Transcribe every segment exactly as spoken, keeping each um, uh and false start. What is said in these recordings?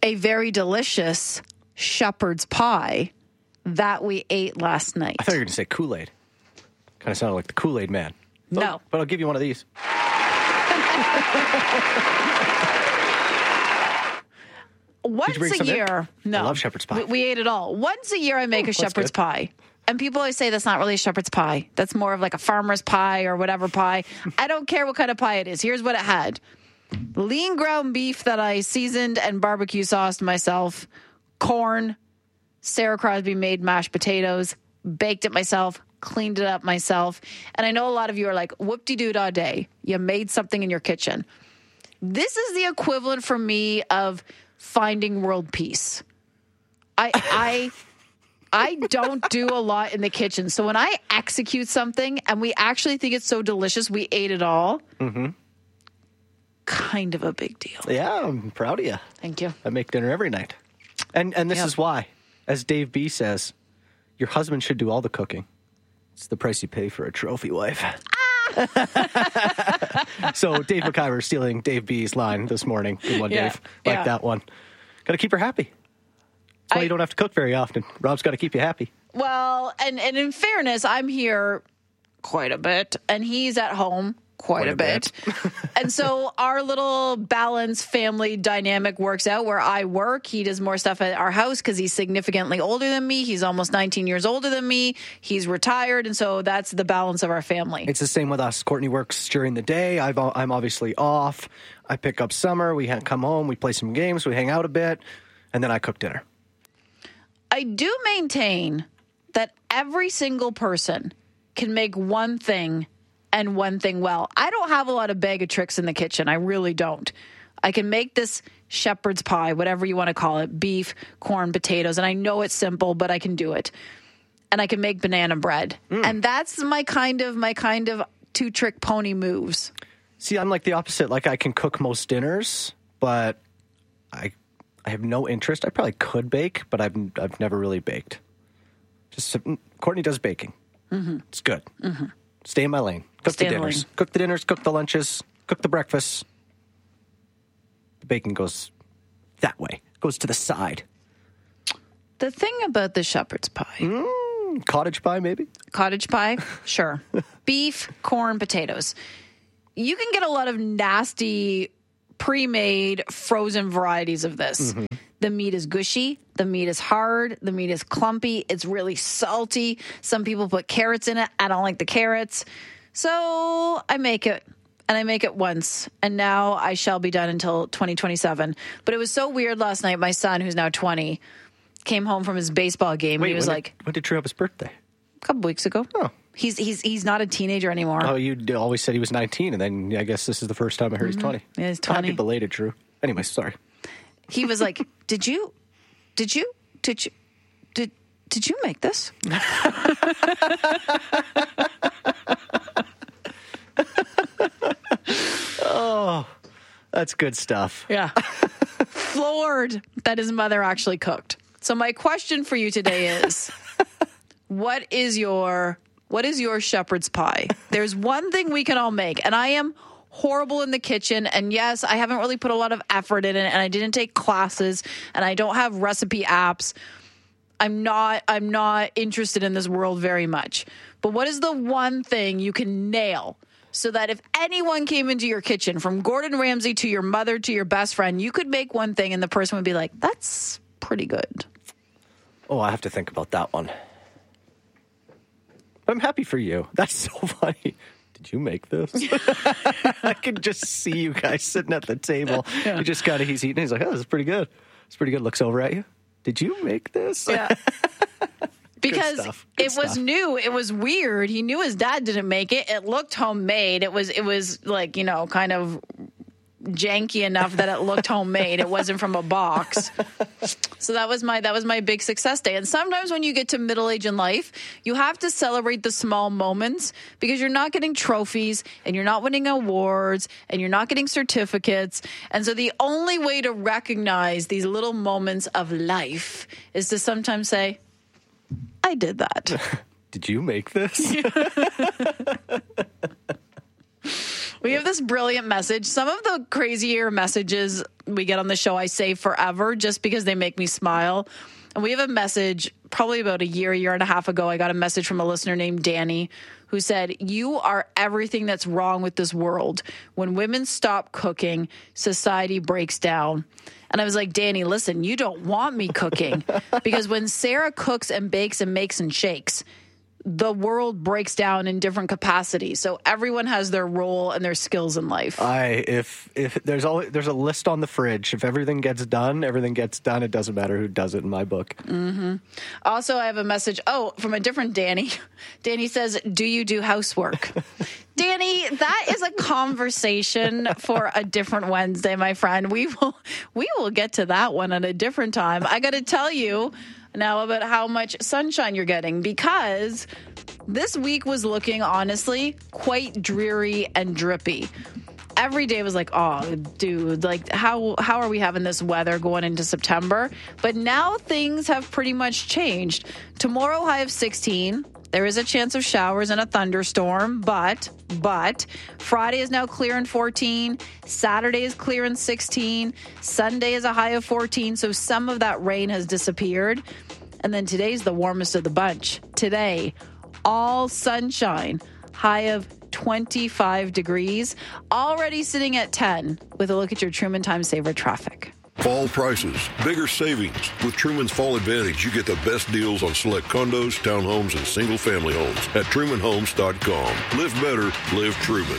a very delicious shepherd's pie that we ate last night. I thought you were going to say Kool-Aid. Kind of sounded like the Kool-Aid man. No. Oh, but I'll give you one of these. Once bring a some in? year, no. I love shepherd's pie. We, we ate it all. Once a year, I make Oh, a shepherd's good. pie. And people always say that's not really a shepherd's pie. That's more of like a farmer's pie or whatever pie. I don't care what kind of pie it is. Here's what it had. Lean ground beef that I seasoned and barbecue sauced myself. Corn. Sarah Crosby made mashed potatoes. Baked it myself. Cleaned it up myself. And I know a lot of you are like, whoop-de-doo-dah day. You made something in your kitchen. This is the equivalent for me of finding world peace. I I I don't do a lot in the kitchen. So when I execute something and we actually think it's so delicious, we ate it all. Mm-hmm. Kind of a big deal. Yeah, I'm proud of you. Thank you. I make dinner every night. And and this Yep. is why, as Dave B says, your husband should do all the cooking. It's the price you pay for a trophy wife. So Dave McIver stealing Dave B's line this morning. Good one, Yeah, Dave. Like yeah. that one. Got to keep her happy. That's why I- you don't have to cook very often. Rob's got to keep you happy. Well, and, and in fairness, I'm here quite a bit, and he's at home quite, Quite a a bit. And so our little balanced family dynamic works out where I work. He does more stuff at our house because he's significantly older than me. He's almost nineteen years older than me. He's retired. And so that's the balance of our family. It's the same with us. Courtney works during the day. I've, I'm obviously off. I pick up Summer. We ha- come home. We play some games. We hang out a bit. And then I cook dinner. I do maintain that every single person can make one thing and one thing well. I don't have a lot of bag of tricks in the kitchen. I really don't. I can make this shepherd's pie, whatever you want to call it, beef, corn, potatoes. And I know it's simple, but I can do it. And I can make banana bread. Mm. And that's my kind of, my kind of two trick pony moves. See, I'm like the opposite. Like I can cook most dinners, but I I have no interest. I probably could bake, but I've I've never really baked. Just Courtney does baking. Mm-hmm. It's good. Mm-hmm. Stay in my lane. Cook Stay the in the dinners. lane. Cook the dinners. Cook the lunches. Cook the breakfasts. The baking goes that way. Goes to the side. The thing about the shepherd's pie, Mm, cottage pie, maybe. cottage pie, sure. Beef, corn, potatoes. You can get a lot of nasty pre-made frozen varieties of this. Mm-hmm. The meat is gushy. The meat is hard. The meat is clumpy. It's really salty. Some people put carrots in it. I don't like the carrots. So I make it. And I make it once. And now I shall be done until twenty twenty-seven. But it was so weird last night. My son, who's now twenty, came home from his baseball game. Wait, and he was when like, did, when did Drew have his birthday? a couple weeks ago. Oh. He's he's he's not a teenager anymore. Oh, you always said he was nineteen, and then I guess this is the first time I heard Mm-hmm. he's twenty. Yeah, he's twenty. Happy belated, Drew. Anyway, sorry. He was like, "Did you, did you, did you, did did you make this?" Oh, that's good stuff. Yeah. Floored that his mother actually cooked. So my question for you today is, what is your what is your shepherd's pie? There's one thing we can all make, and I am horrible in the kitchen, and yes, I haven't really put a lot of effort in it, and I didn't take classes, and I don't have recipe apps. I'm not I'm not interested in this world very much. But what is the one thing you can nail so that if anyone came into your kitchen, from Gordon Ramsay to your mother to your best friend, you could make one thing and the person would be like, that's pretty good? Oh, I have to think about that one. But I'm happy for you. That's so funny. Did you make this? I can just see you guys sitting at the table. Yeah. You just kind of, he's eating. He's like, oh, this is pretty good. It's pretty good. Looks over at you. Did you make this? Yeah. Because stuff. Good it was stuff. new. It was weird. He knew his dad didn't make it. It looked homemade. It was, it was like, you know, kind of janky enough that it looked homemade. It wasn't from a box. So that was my, that was my big success day. And sometimes when you get to middle age in life, you have to celebrate the small moments because you're not getting trophies and you're not winning awards and you're not getting certificates. And so the only way to recognize these little moments of life is to sometimes say, I did that. Did you make this? We have this brilliant message. Some of the crazier messages we get on the show I save forever just because they make me smile. And we have a message probably about a year, year and a half ago. I got a message from a listener named Danny who said, "You are everything that's wrong with this world. When women stop cooking, society breaks down." And I was like, Danny, listen, you don't want me cooking because when Sarah cooks and bakes and makes and shakes, the world breaks down in different capacities. So everyone has their role and their skills in life. I if if there's always there's a list on the fridge. If everything gets done, everything gets done. It doesn't matter who does it in my book. Mm-hmm. Also, I have a message. Oh, from a different Danny. Danny says, "Do you do housework?" Danny, that is a conversation for a different Wednesday, my friend. We will we will get to that one at a different time. I got to tell you now about how much sunshine you're getting, because this week was looking, honestly, quite dreary and drippy. Every day was like, oh, dude, like how how are we having this weather going into September? But now things have pretty much changed. Tomorrow, high of sixteen. There is a chance of showers and a thunderstorm, but, but Friday is now clear and fourteen. Saturday is clear and sixteen. Sunday is a high of fourteen. So some of that rain has disappeared. And then today's the warmest of the bunch. Today, all sunshine, high of twenty-five degrees, already sitting at ten with a look at your Truman Time Saver traffic. Fall prices, bigger savings. With Truman's Fall Advantage, you get the best deals on select condos, townhomes, and single-family homes at Truman Homes dot com. Live better, live Truman.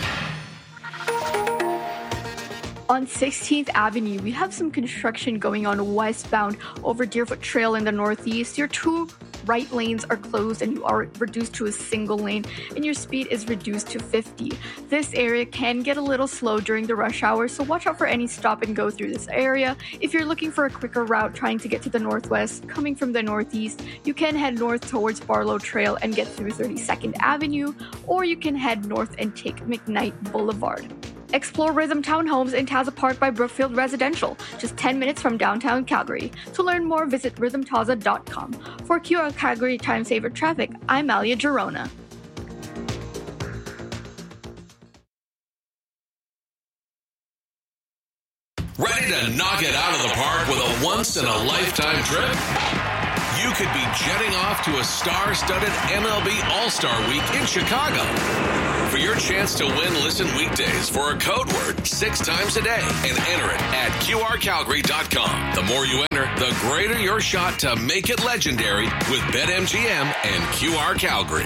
On sixteenth Avenue, we have some construction going on westbound over Deerfoot Trail in the northeast. Your two right lanes are closed and you are reduced to a single lane, and your speed is reduced to fifty. This area can get a little slow during the rush hour, so watch out for any stop and go through this area. If you're looking for a quicker route trying to get to the northwest, coming from the northeast, you can head north towards Barlow Trail and get through thirty-second Avenue, or you can head north and take McKnight Boulevard. Explore Rhythm Townhomes in Taza Park by Brookfield Residential, just ten minutes from downtown Calgary. To learn more, visit rhythm taza dot com. For Q R Calgary Time Saver Traffic, I'm Alia Girona. Ready to knock it out of the park with a once-in-a-lifetime trip? You could be jetting off to a star-studded M L B All-Star Week in Chicago. For your chance to win, listen weekdays for a code word six times a day and enter it at Q R Calgary dot com. The more you enter, the greater your shot to make it legendary with BetMGM and Q R Calgary.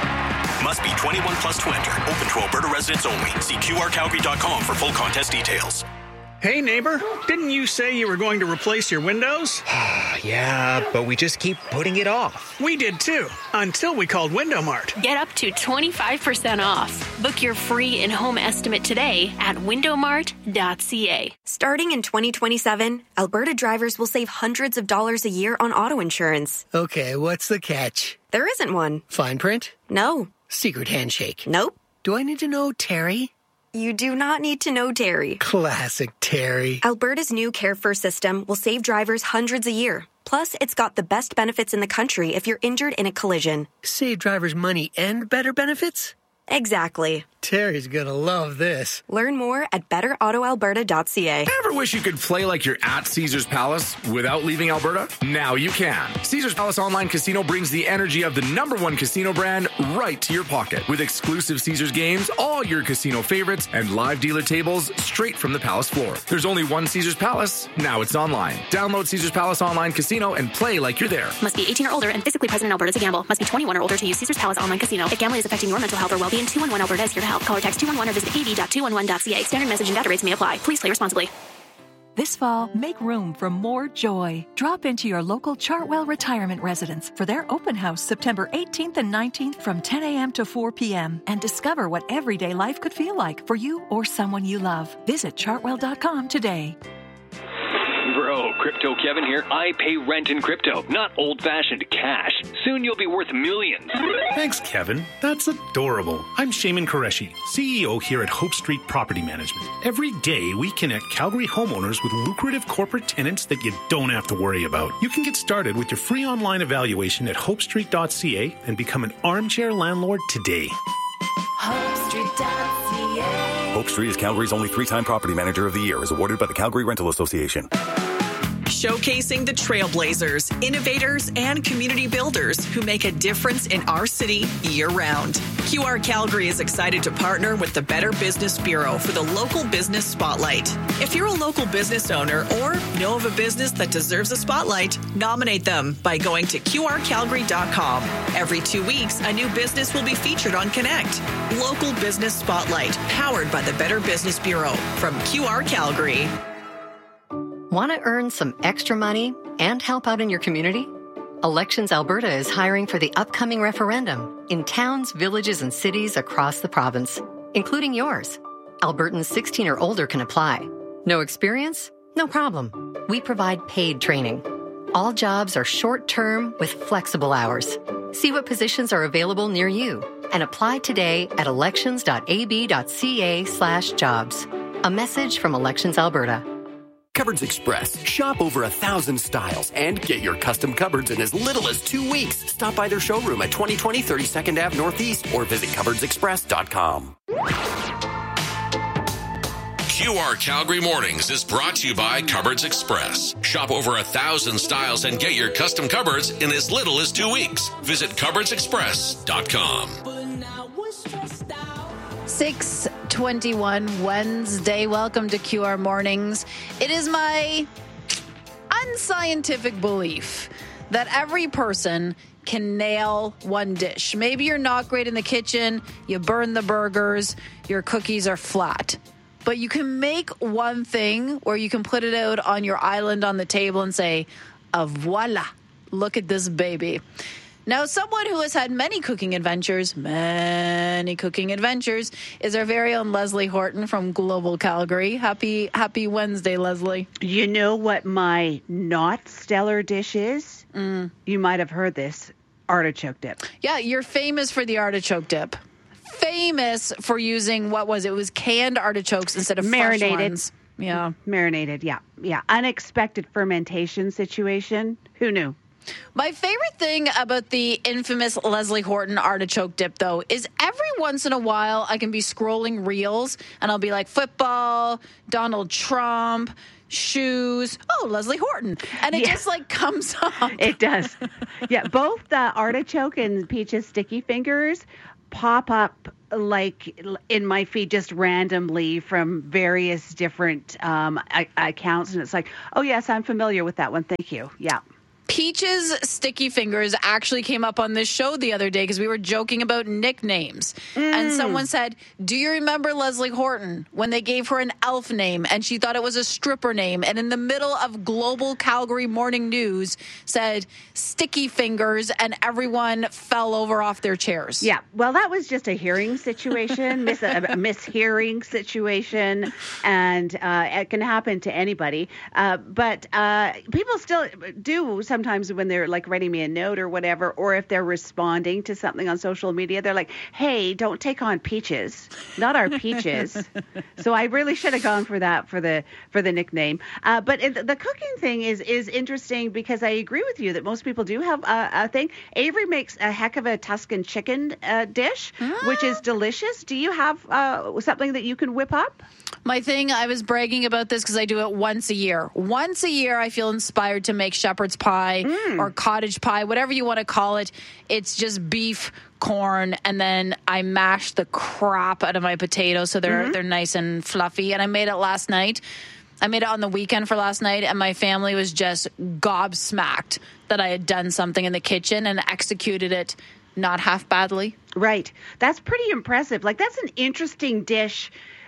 Must be twenty-one plus to enter. Open to Alberta residents only. See Q R Calgary dot com for full contest details. Hey, neighbor, didn't you say you were going to replace your windows? Yeah, but we just keep putting it off. We did too, until we called Window Mart. Get up to twenty-five percent off. Book your free in-home estimate today at window mart dot c a. Starting in twenty twenty-seven, Alberta drivers will save hundreds of dollars a year on auto insurance. Okay, what's the catch? There isn't one. Fine print? No. Secret handshake? Nope. Do I need to know Terry? You do not need to know Terry. Classic Terry. Alberta's new Care First system will save drivers hundreds a year. Plus, it's got the best benefits in the country if you're injured in a collision. Save drivers money and better benefits? Exactly. Terry's gonna love this. Learn more at better auto alberta dot c a. Ever wish you could play like you're at Caesars Palace without leaving Alberta? Now you can. Caesars Palace Online Casino brings the energy of the number one casino brand right to your pocket. With exclusive Caesars games, all your casino favorites, and live dealer tables straight from the Palace floor. There's only one Caesars Palace. Now it's online. Download Caesars Palace Online Casino and play like you're there. Must be eighteen or older and physically present in Alberta to gamble. Must be twenty-one or older to use Caesars Palace Online Casino. If gambling is affecting your mental health or well-being, two one one Alberta is here to help. Call or text two one one or visit a b dot two one one dot c a. Standard message and data rates may apply. Please play responsibly. This fall, make room for more joy. Drop into your local Chartwell Retirement Residence for their open house September eighteenth and nineteenth from ten a.m. to four p.m. and discover what everyday life could feel like for you or someone you love. Visit chartwell dot com today. Bro, Crypto Kevin here. I pay rent in crypto, not old-fashioned cash. Soon you'll be worth millions. Thanks, Kevin. That's adorable. I'm Shaman Qureshi, C E O here at Hope Street Property Management. Every day, we connect Calgary homeowners with lucrative corporate tenants that you don't have to worry about. You can get started with your free online evaluation at hope street dot c a and become an armchair landlord today. hope street dot c a. Hope Street is Calgary's only three-time property manager of the year, as awarded by the Calgary Rental Association. Showcasing the trailblazers, innovators, and community builders who make a difference in our city year-round. Q R Calgary is excited to partner with the Better Business Bureau for the Local Business Spotlight. If you're a local business owner or know of a business that deserves a spotlight, nominate them by going to q r calgary dot com. Every two weeks, a new business will be featured on Connect. Local Business Spotlight, powered by the Better Business Bureau from Q R Calgary. Want to earn some extra money and help out in your community? Elections Alberta is hiring for the upcoming referendum in towns, villages, and cities across the province, including yours. Albertans sixteen or older can apply. No experience? No problem. We provide paid training. All jobs are short-term with flexible hours. See what positions are available near you and apply today at elections dot a b dot c a slash jobs. A message from Elections Alberta. Cupboards Express. Shop over a thousand styles and get your custom cupboards in as little as two weeks. Stop by their showroom at twenty twenty thirty-second Avenue Northeast or visit cupboards express dot com. Q R Calgary Mornings is brought to you by Cupboards Express. Shop over a thousand styles and get your custom cupboards in as little as two weeks. Visit cupboards express dot com. six twenty-one Wednesday. Welcome to Q R Mornings. It is my unscientific belief that every person can nail one dish. Maybe you're not great in the kitchen, you burn the burgers, your cookies are flat. But you can make one thing where you can put it out on your island on the table and say, ah, voila, look at this baby. Now, someone who has had many cooking adventures, many cooking adventures, is our very own Leslie Horton from Global Calgary. Happy Happy Wednesday, Leslie. You know what my not stellar dish is? Mm. You might have heard this, artichoke dip. Yeah, you're famous for the artichoke dip. Famous for using, what was it? It was canned artichokes instead of Marinated. fresh ones. Yeah. Marinated, yeah. Yeah. Unexpected fermentation situation. Who knew? My favorite thing about the infamous Leslie Horton artichoke dip, though, is every once in a while I can be scrolling reels and I'll be like, football, Donald Trump, shoes, oh, Leslie Horton. And it Yeah. just like comes up. It does. Yeah, both the artichoke and Peach's sticky fingers pop up like in my feed just randomly from various different um, I- accounts. And it's like, oh, yes, I'm familiar with that one. Thank you. Yeah. Peach's sticky fingers actually came up on this show the other day because we were joking about nicknames. Mm. And someone said, do you remember Leslie Horton when they gave her an elf name and she thought it was a stripper name? And in the middle of Global Calgary Morning News said sticky fingers and everyone fell over off their chairs. Yeah. Well, that was just a hearing situation, mis- a mishearing situation. And uh, it can happen to anybody. Uh, but uh, people still do sometimes when they're like writing me a note or whatever, or if they're responding to something on social media, they're like, hey, don't take on Peaches, not our Peaches. So I really should have gone for that for the for the nickname. Uh, but it, the cooking thing is is interesting because I agree with you that most people do have a, a thing. Avery makes a heck of a Tuscan chicken uh, dish, ah. which is delicious. Do you have uh, something that you can whip up? My thing, I was bragging about this because I do it once a year. Once a year, I feel inspired to make shepherd's pie mm. or cottage pie, whatever you want to call it. It's just beef, corn, and then I mash the crap out of my potatoes so they're mm-hmm. they're nice and fluffy. And I made it last night. I made it on the weekend for last night, and my family was just gobsmacked that I had done something in the kitchen and executed it not half badly. Right. That's pretty impressive. Like, that's an interesting dish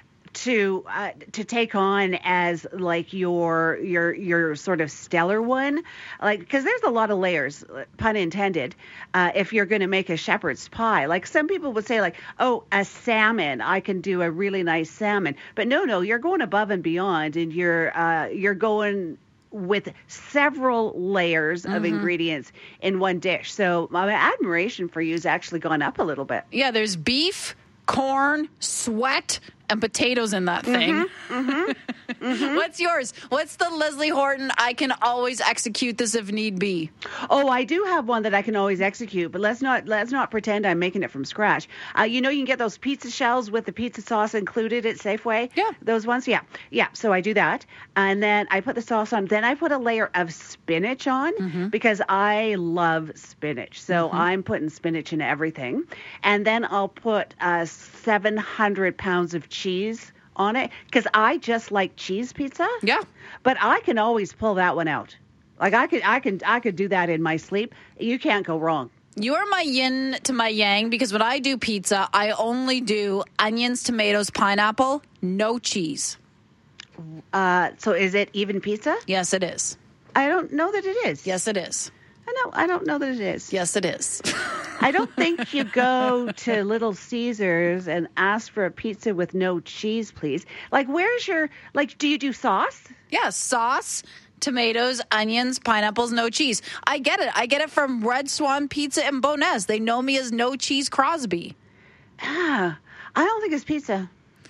to uh, to take on as like your your your sort of stellar one, like, because there's a lot of layers, pun intended, uh, if you're going to make a shepherd's pie. Like, some people would say like, oh, a salmon, I can do a really nice salmon, but no no you're going above and beyond, and you're uh, you're going with several layers mm-hmm. of ingredients in one dish. So my admiration for you has actually gone up a little bit. Yeah, there's beef, corn, sweat, and potatoes in that thing. Mm-hmm, mm-hmm, mm-hmm. What's yours? What's the Leslie Horton, I can always execute this if need be? Oh, I do have one that I can always execute, but let's not let's not pretend I'm making it from scratch. Uh, you know, you can get those pizza shells with the pizza sauce included at Safeway. Yeah. Those ones, yeah. Yeah, so I do that. And then I put the sauce on. Then I put a layer of spinach on Mm-hmm. because I love spinach. So Mhm. I'm putting spinach in everything. And then I'll put uh, seven hundred pounds of cheese on it because I just like cheese pizza. Yeah. But I can always pull that one out. Like I could, I can, I could do that in my sleep. You can't go wrong. You are my yin to my yang because when I do pizza, I only do onions, tomatoes, pineapple, no cheese. Uh, so is it even pizza? Yes, it is. I don't know that it is. Yes, it is. I know. I don't know that it is. Yes, it is. I don't think you go to Little Caesars and ask for a pizza with no cheese, please. Like, where's your, like, do you do sauce? Yeah, sauce, tomatoes, onions, pineapples, no cheese. I get it. I get it from Red Swan Pizza in Bowness. They know me as No Cheese Crosby. Ah, I don't think it's pizza.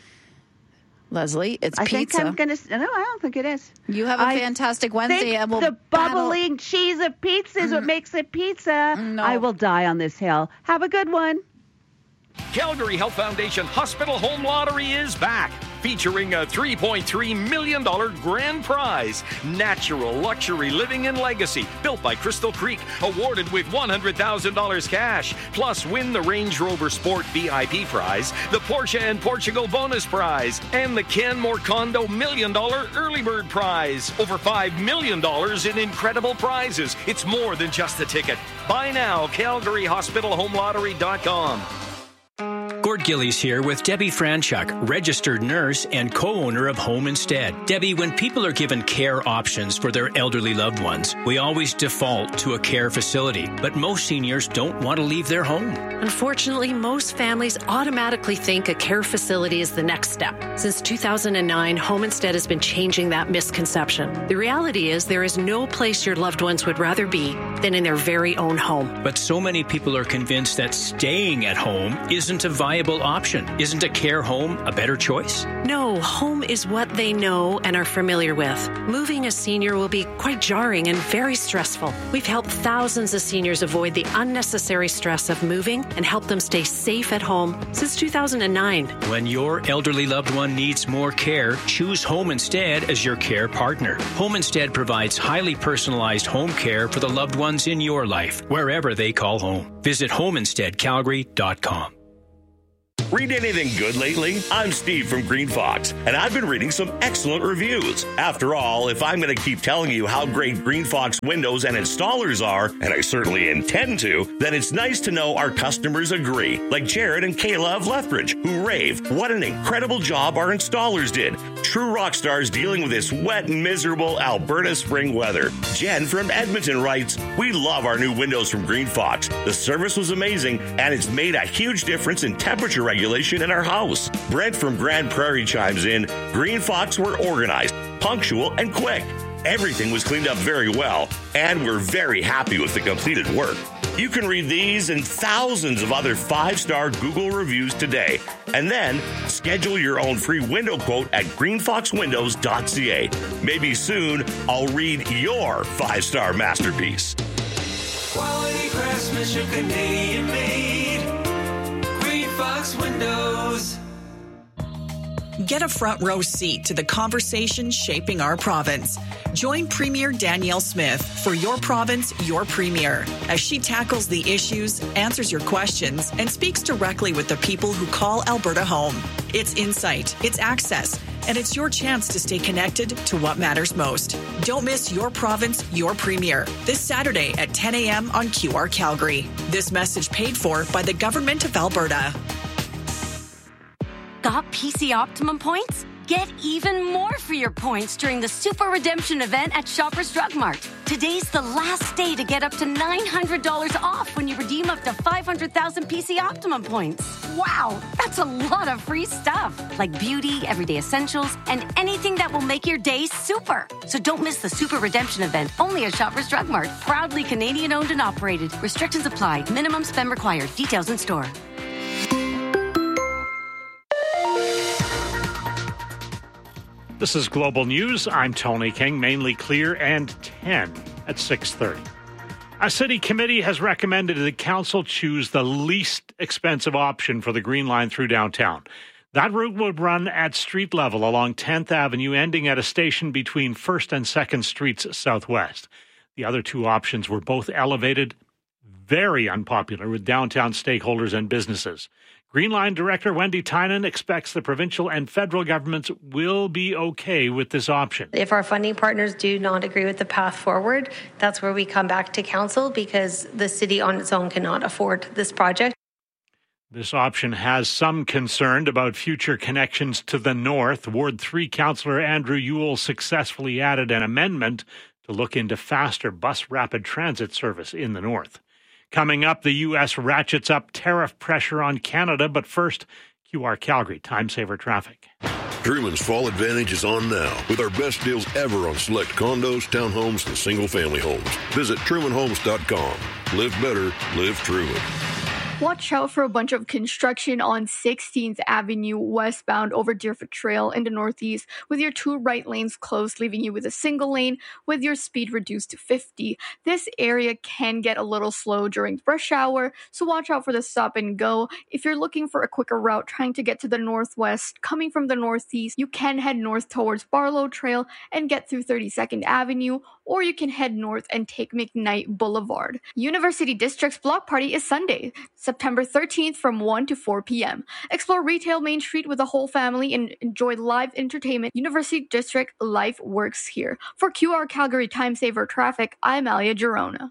Leslie, it's I pizza. think I'm gonna. No, I don't think it is. You have a I fantastic Wednesday, think and we'll the battle- bubbling cheese of pizza is what makes it pizza. No. I will die on this hill. Have a good one. Calgary Health Foundation Hospital Home Lottery is back, featuring a three point three million dollars grand prize. Natural Luxury Living and Legacy, built by Crystal Creek, awarded with one hundred thousand dollars cash. Plus, win the Range Rover Sport V I P prize, the Porsche and Portugal bonus prize, and the Canmore Condo Million Dollar Early Bird Prize. Over five million dollars in incredible prizes. It's more than just a ticket. Buy now, Calgary Hospital Home Lottery dot com. Gord Gillies here with Debbie Franchuk, registered nurse and co-owner of Home Instead. Debbie, when people are given care options for their elderly loved ones, we always default to a care facility, but most seniors don't want to leave their home. Unfortunately, most families automatically think a care facility is the next step. Since two thousand nine, Home Instead has been changing that misconception. The reality is there is no place your loved ones would rather be than in their very own home. But so many people are convinced that staying at home isn't a viable option. Isn't a care home a better choice? No, home is what they know and are familiar with. Moving a senior will be quite jarring and very stressful. We've helped thousands of seniors avoid the unnecessary stress of moving and help them stay safe at home since two thousand nine. When your elderly loved one needs more care, choose Home Instead as your care partner. Home Instead provides highly personalized home care for the loved ones in your life, wherever they call home. Visit home instead calgary dot com. Read anything good lately? I'm Steve from Green Fox, and I've been reading some excellent reviews. After all, if I'm going to keep telling you how great Green Fox windows and installers are, and I certainly intend to, then it's nice to know our customers agree, like Jared and Kayla of Lethbridge, who rave what an incredible job our installers did. True rock stars dealing with this wet and miserable Alberta spring weather. Jen from Edmonton writes, we love our new windows from Green Fox. The service was amazing, and it's made a huge difference in temperature regulation in our house. Brent from Grand Prairie chimes in, Green Fox were organized, punctual, and quick. Everything was cleaned up very well, and we're very happy with the completed work. You can read these and thousands of other five-star Google reviews today, and then schedule your own free window quote at green fox windows dot c a. Maybe soon I'll read your five-star masterpiece. Quality craftsmanship, Canadian made. Green Fox Windows. Get a front row seat to the conversation shaping our province. Join Premier Danielle Smith for Your Province, Your Premier, as she tackles the issues, answers your questions, and speaks directly with the people who call Alberta home. It's insight, it's access, and it's your chance to stay connected to what matters most. Don't miss Your Province, Your Premier, this Saturday at ten a.m. on Q R Calgary. This message paid for by the Government of Alberta. Got P C Optimum points? Get even more for your points during the Super Redemption event at Shoppers Drug Mart. Today's the last day to get up to nine hundred dollars off when you redeem up to five hundred thousand P C Optimum points. Wow, that's a lot of free stuff, like beauty, everyday essentials, and anything that will make your day super. So don't miss the Super Redemption event only at Shoppers Drug Mart. Proudly Canadian owned and operated. Restrictions apply. Minimum spend required. Details in store. This is Global News. I'm Tony King, mainly clear, and ten at six thirty. A city committee has recommended the council choose the least expensive option for the Green Line through downtown. That route would run at street level along tenth Avenue, ending at a station between first and second Streets southwest. The other two options were both elevated, very unpopular with downtown stakeholders and businesses. Green Line Director Wendy Tynan expects the provincial and federal governments will be okay with this option. If our funding partners do not agree with the path forward, that's where we come back to council because the city on its own cannot afford this project. This option has some concern about future connections to the north. Ward three Councillor Andrew Ewell successfully added an amendment to look into faster bus rapid transit service in the north. Coming up, the U S ratchets up tariff pressure on Canada, but first, Q R Calgary Time Saver Traffic. Truman's Fall Advantage is on now with our best deals ever on select condos, townhomes, and single-family homes. Visit Truman Homes dot com. Live better, live Truman. Watch out for a bunch of construction on sixteenth Avenue westbound over Deerfoot Trail in the northeast, with your two right lanes closed, leaving you with a single lane with your speed reduced to fifty. This area can get a little slow during rush hour, so watch out for the stop and go. If you're looking for a quicker route trying to get to the northwest, coming from the northeast, you can head north towards Barlow Trail and get through thirty-second Avenue, or you can head north and take McKnight Boulevard. University District's block party is Sunday, September thirteenth from one to four p.m. Explore retail Main Street with the whole family and enjoy live entertainment. University District Life Works here. For Q R Calgary Time Saver Traffic, I'm Alia Girona.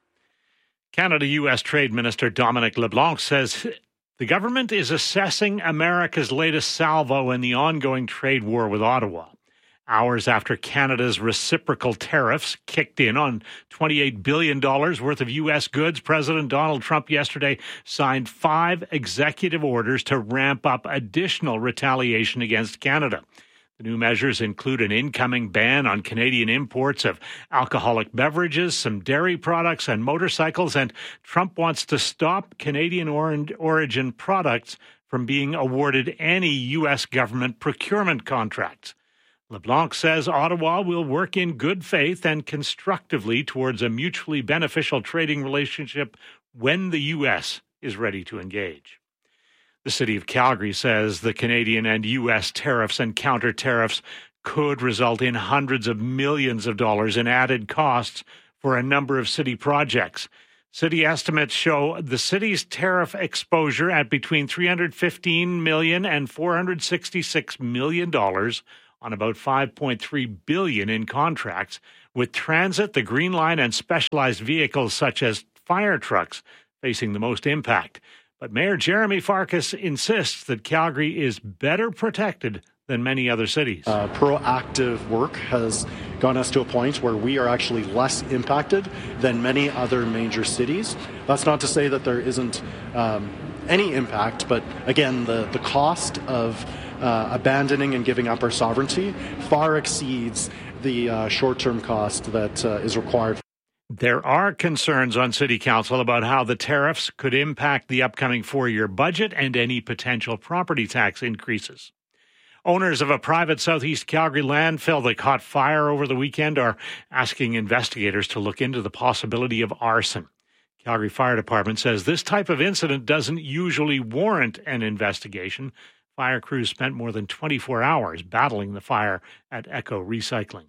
Canada-U S Trade Minister Dominic LeBlanc says the government is assessing America's latest salvo in the ongoing trade war with Ottawa. Hours after Canada's reciprocal tariffs kicked in on twenty-eight billion dollars worth of U S goods, President Donald Trump yesterday signed five executive orders to ramp up additional retaliation against Canada. The new measures include an incoming ban on Canadian imports of alcoholic beverages, some dairy products, and motorcycles, and Trump wants to stop Canadian origin products from being awarded any U S government procurement contracts. LeBlanc says Ottawa will work in good faith and constructively towards a mutually beneficial trading relationship when the U S is ready to engage. The City of Calgary says the Canadian and U S tariffs and counter-tariffs could result in hundreds of millions of dollars in added costs for a number of city projects. City estimates show the city's tariff exposure at between three hundred fifteen million dollars and four hundred sixty-six million dollars on about five point three billion dollars in contracts, with transit, the Green Line, and specialized vehicles such as fire trucks facing the most impact. But Mayor Jeremy Farkas insists that Calgary is better protected than many other cities. Uh, proactive work has gotten us to a point where we are actually less impacted than many other major cities. That's not to say that there isn't um, any impact, but again, the, the cost of Uh, abandoning and giving up our sovereignty far exceeds the uh, short-term cost that uh, is required. There are concerns on City Council about how the tariffs could impact the upcoming four-year budget and any potential property tax increases. Owners of a private Southeast Calgary landfill that caught fire over the weekend are asking investigators to look into the possibility of arson. Calgary Fire Department says this type of incident doesn't usually warrant an investigation. Fire crews spent more than twenty-four hours battling the fire at Echo Recycling.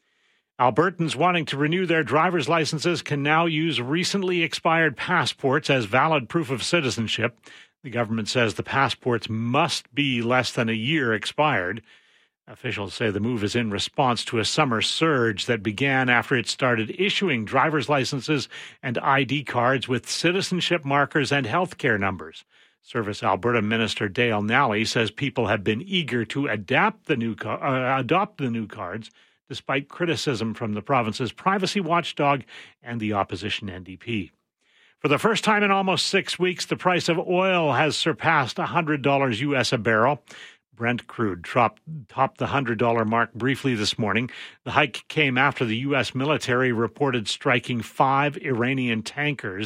Albertans wanting to renew their driver's licenses can now use recently expired passports as valid proof of citizenship. The government says the passports must be less than a year expired. Officials say the move is in response to a summer surge that began after it started issuing driver's licenses and I D cards with citizenship markers and healthcare numbers. Service Alberta Minister Dale Nally says people have been eager to adapt the new uh, adopt the new cards, despite criticism from the province's privacy watchdog and the opposition N D P. For the first time in almost six weeks, the price of oil has surpassed one hundred dollars U S a barrel. Brent crude topped, topped the one hundred dollars mark briefly this morning. The hike came after the U S military reported striking five Iranian tankers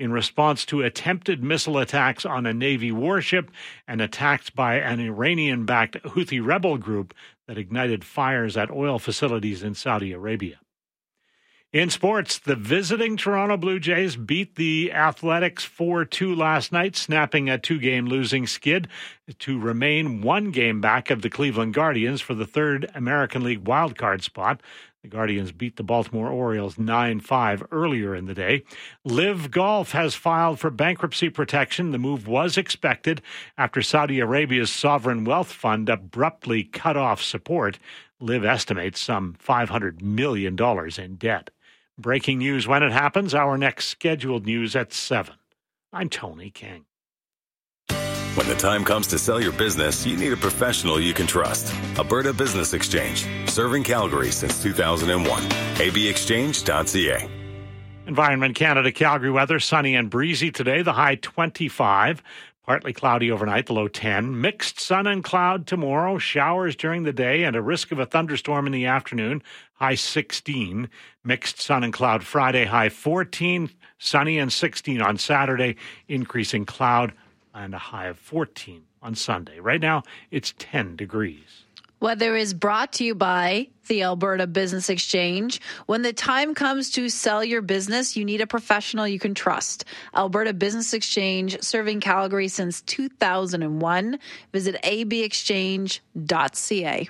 in response to attempted missile attacks on a Navy warship and attacks by an Iranian-backed Houthi rebel group that ignited fires at oil facilities in Saudi Arabia. In sports, the visiting Toronto Blue Jays beat the Athletics four two last night, snapping a two-game losing skid to remain one game back of the Cleveland Guardians for the third American League wildcard spot. The Guardians beat the Baltimore Orioles nine five earlier in the day. Live Golf has filed for bankruptcy protection. The move was expected after Saudi Arabia's sovereign wealth fund abruptly cut off support. Live estimates some five hundred million dollars in debt. Breaking news when it happens. Our next scheduled news at seven. I'm Tony King. When the time comes to sell your business, you need a professional you can trust. Alberta Business Exchange, serving Calgary since two thousand one. a b exchange dot c a. Environment Canada Calgary weather, sunny and breezy today, the high twenty-five. Partly cloudy overnight, the low ten. Mixed sun and cloud tomorrow, showers during the day, and a risk of a thunderstorm in the afternoon, high sixteen. Mixed sun and cloud Friday, high fourteen. Sunny and sixteen on Saturday, increasing cloud, and a high of fourteen on Sunday. Right now, it's ten degrees. Weather is brought to you by the Alberta Business Exchange. When the time comes to sell your business, you need a professional you can trust. Alberta Business Exchange, serving Calgary since two thousand one. Visit a b exchange dot c a.